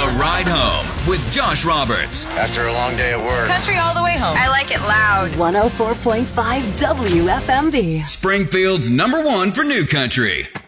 The Ride Home with Josh Roberts. After a long day at work. Country all the way home. I like it loud. 104.5 WFMB. Springfield's #1 for new country.